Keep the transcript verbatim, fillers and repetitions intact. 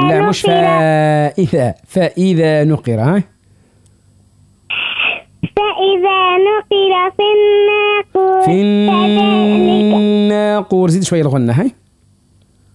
لا مش نقر فإذا، فإذا نقر. ها فإذا نقر في الناقور في فذلك الناقور. زيد شوية الغنة. هاي